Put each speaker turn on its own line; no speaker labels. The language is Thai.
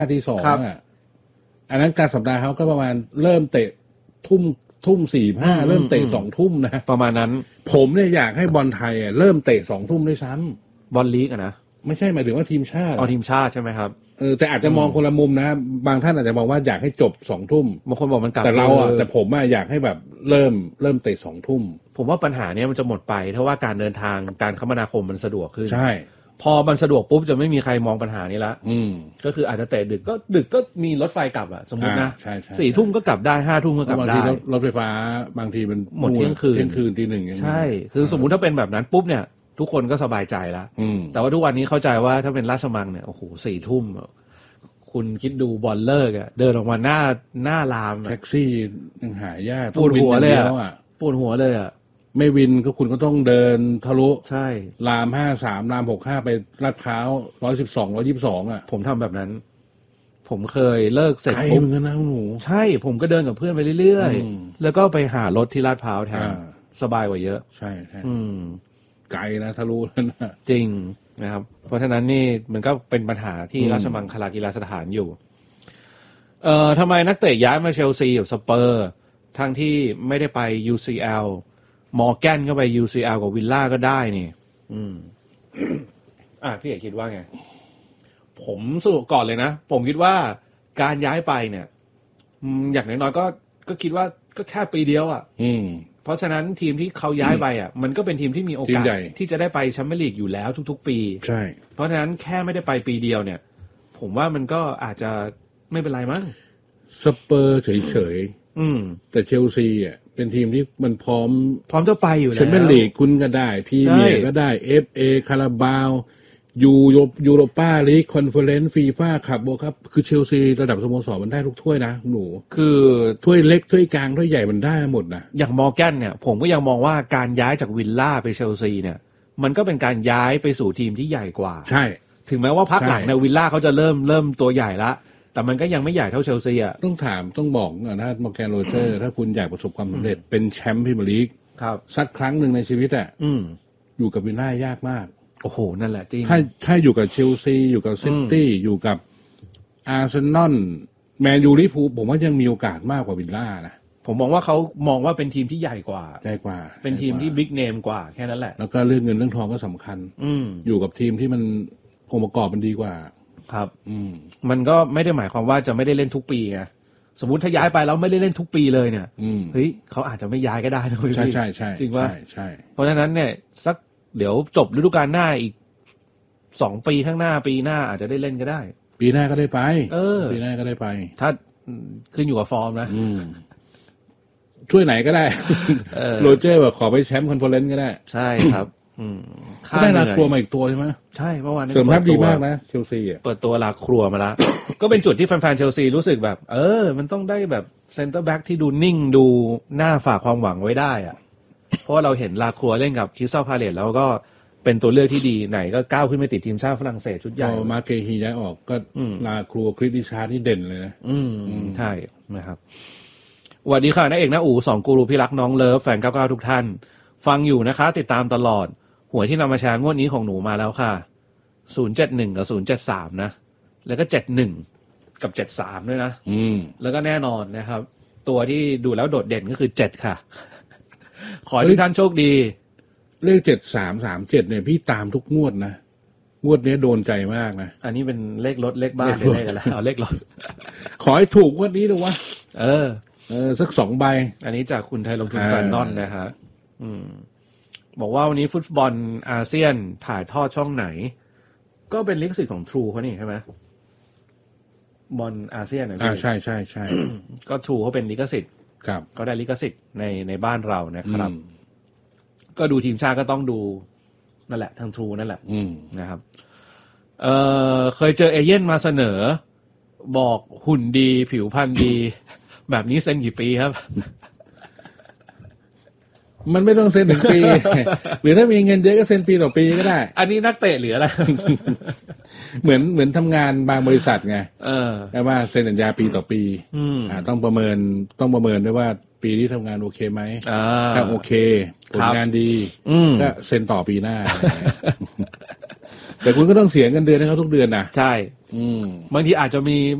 ที่2อ่ะอันนั้นการสัปดาห์เขาก็ประมาณเริ่มเตะทุ่ม 4-5เริ่มเตะ2 ทุ่มนะ
ประมาณนั้น
ผมเนี่ยอยากให้บอลไทยเริ่มเตะ2 ทุ่มด้วยซ้
ำบอลลีกนะ
ไม่ใช่หมายถึงว่าทีมชาติ
ทีมชาติใช่ไหมครับ
แต่อาจจะมองคนละมุมนะบางท่านอาจจะมองว่าอยากให้จบ2 ทุ่ม
บางคนบอกมันกลับ
แต่เราแต่ผมอยากให้แบบเริ่มเตะ2 ทุ่ม
ผมว่าปัญหาเนี้ยมันจะหมดไปเพราะว่าการเดินทางการคมนาคมมันสะดวกขึ้น
ใช่
พอมันสะดวกปุ๊บจะไม่มีใครมองปัญหานี้ละก็คืออาจจะเตะดึกก็มีรถไฟกลับสมมตินะ4 ทุ่มก็กลับได้5 ทุ่มก็กลับได้
รถไฟฟ้าบางทีมัน
หมดเที่ยงคืน
ตี 1
ใช่คือสมมุติถ้าเป็นแบบนั้นปุ๊บเนี่ยทุกคนก็สบายใจแล้วแต่ว่าทุกวันนี้เข้าใจว่าถ้าเป็นราชมังเนี่ยโอ้โห4 ทุ่มคุณคิดดูบอลเลิกเดินออกมาหน้าลาม
แท็กซี่ยังหายาก
ปวดหัวเลยปวดหัวเลย
ไม่วินก็คุณก็ต้องเดินทะลุ
ใช่
ราม53ราม65ไปลาดพร้าว112 122
ผมทำแบบนั้นผมเคยเลิกเสร็จ
ปุ๊บนะหนู
ใช่ผมก็เดินกับเพื่อนไปเรื่อยๆแล้วก็ไปหารถที่ลาดพร้าวแทนสบายกว่าเยอะ
ใช่ไกลนะทะลุนะ
จริงนะครับเพราะฉะนั้นนี่มันก็เป็นปัญหาที่ราชมังคลากีฬาสถานอยู่ทำไมนักเตะย้ายมาเชลซีกับสเปอร์ทั้งที่ไม่ได้ไป UCL มอร์แกนก็ไป UCL กับวิลล่าก็ได้นี่พี่เอกคิดว่าไงผมสรุปก่อนเลยนะผมคิดว่าการย้ายไปเนี่ยอย่างน้อยๆก็คิดว่าก็แค่ปีเดียวเพราะฉะนั้นทีมที่เขาย้ายไปมันก็เป็นทีมที่มีโอกาสที่จะได้ไปแชมเปี้ยนลีกอยู่แล้วทุกๆปี
ใช่
เพราะฉะนั้นแค่ไม่ได้ไปปีเดียวเนี่ยผมว่ามันก็อาจจะไม่เป็นไรมั้ง
สเปอร์เฉยๆแต่เชลซีเป็นทีมที่มันพร้อม
จะไปอยู่แล้ว
แชมเปี้ยนลีกคุณก็ได้พรีเมียร์ก็ได้ FA คาราบาวยูโรป้าลีกคอนเฟอเรนซ์ฟีฟ่าคัพโบครับคือเชลซีระดับสโมสรมันได้ทุกถ้วยนะหนู
คือ
ถ้วยเล็กถ้วยกลางถ้วยใหญ่มันได้หมดนะ
อย่างมอร์แกนเนี่ยผมก็ยังมองว่าการย้ายจากวิลล่าไปเชลซีเนี่ยมันก็เป็นการย้ายไปสู่ทีมที่ใหญ่กว่า
ใช่
ถึงแม้ว่าพักหลังในวิลล่าเขาจะเริ่มตัวใหญ่ละแต่มันก็ยังไม่ใหญ่เท่าเชลซี
ต้องบอกนะมอร์แกนโรเจอร์ถ้าคุณอยากประสบความสำเร็จเป็นแชมป์พรีเมียร์ลีกสักครั้งหนึ่งในชีวิตอยู่กับวิลล่ายากมาก
โอ้โหนั่นแหละจริง
ถ้าอยู่กับเชลซีอยู่กับซิตี้อยู่กับอาร์เซนอลแมนยูลิเวอร์พูลผมว่ายังมีโอกาสมากกว่าวิลล่านะ
ผมมองว่าเขามองว่าเป็นทีมที่ใหญ่กว่าเป็นทีมที่บิ๊กเนมกว่าแค่นั้นแหละ
แล้วก็เรื่องเงินเรื่องทองก็สำคัญอยู่กับทีมที่มันองค์ประกอบมันดีกว่า
ครับมันก็ไม่ได้หมายความว่าจะไม่ได้เล่นทุกปีไงสมมุติถ้าย้ายไปแล้วไม่ได้เล่นทุกปีเลยเนี่ยเฮ้ยเขาอาจจะไม่ย้ายก็ได้นะพี่
ใช่
จริงว่า
ใช่
เพราะฉะนั้นเนี่ยสักเดี๋ยวจบฤดูกาลหน้าอีก2 ปีข้างหน้าปีหน้าอาจจะได้เล่นก็ได้
ปีหน้าก็ได้ไปปีหน้าก็ได้ไป
ถ้าขึ้นอยู่กับฟอร์มนะ
ช่วยไหนก็ได้โรเจอร์แบบขอไปแชมป์คอนเฟอเรนซ์ก็ได้
ใช่ครับ
ก็ได้ลาครัวมาอีกตัวใช่ไหม
ใช่เมื่อวาน
เสริมทัพดีมากนะเชลซี
เปิดตัวลาครัวมาแล้วก็เป็นจุดที่แฟนๆเชลซีรู้สึกแบบมันต้องได้แบบเซนเตอร์แบ็กที่ดูนิ่งดูน่าฝากความหวังไว้ได้เพราะว่าเราเห็นลาครัวเล่นกับคริสตัลพาเลซแล้วก็เป็นตัวเลือกที่ดีไหนก็ก้าวขึ้นไปติดทีมชาติฝรั่งเศสชุดใหญ่
มาเกฮีย้ายออกก็ลาครัวคริสติชาร์นี่เด่นเลยนะ
ใช่นะครับสวัสดีค่ะนักเอกน้าอู๋2กูรูพี่รักน้องเลิฟแฟน99ทุกท่านฟังอยู่นะคะติดตามตลอดหวยที่นำมาแชร์งวดนี้ของหนูมาแล้วค่ะ071กับ073นะแล้วก็71กับ73ด้วยนะแล้วก็แน่นอนนะครับตัวที่ดูแล้วโดดเด่นก็คือ7ค่ะขอให้ทุกท่านโชคดี
เลข7337เนี่ยพี่ตามทุกงวดนะงวดนี้โดนใจมากนะ
อันนี้เป็นเลขรถเลขบ้านเลขกันแล้วเอาเลขรถ
ขอให้ถูกงวดนี้ดูวะสัก2 ใบ
อันนี้จากคุณไทยลงทุนแฟนนอนนะฮะบอกว่าวันนี้ฟุตบอลอาเซียนถ่ายทอดช่องไหนก็เป็นลิขสิทธิ์ของ True เขานี่ใช่ไหมบอลอาเซียนนะ
ใช่ใช่ใช่
ก็ True เขาเป็นลิขสิทธิ์ก็ได้ลิขสิทธิ์ในบ้านเรานะครับก็ดูทีมชาติก็ต้องดูนั่นแหละทาง True นั่นแหละนะครับเคยเจอเอเย่นมาเสนอบอกหุ่นดีผิวพรรณดีแบบนี้เซ็นกี่ปีครับ
มันไม่ต้องเซ็น1 ปีหรือถ้ามีเงินเยอะก็เซ็นปีต่อปีก็ได้
อันนี้นักเตะหรืออะไร
เหมือนทำงานบางบริษัทไงแปลว่าเซ็นสัญญาปีต่อปีต้องประเมินด้วยว่าปีที่ทำงานโอเคไหมถ้าโอเคผลงานดีก็เซ็นต่อปีหน้าแต่คุณก็ต้องเสียเงินเดือนให้เขาทุกเดือนนะ
ใช่บางทีอาจจะมี